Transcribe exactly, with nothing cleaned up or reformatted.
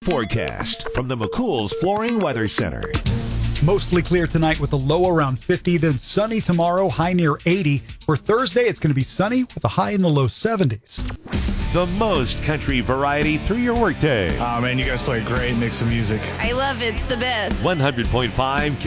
Forecast from the McCool's Flooring Weather Center. Mostly clear tonight with a low around fifty, then sunny tomorrow, high near eighty. For Thursday, it's going to be sunny with a high in the low seventies. The most country variety through your workday. Oh, man, you guys play a great mix of music. I love it. It's the best. one hundred point five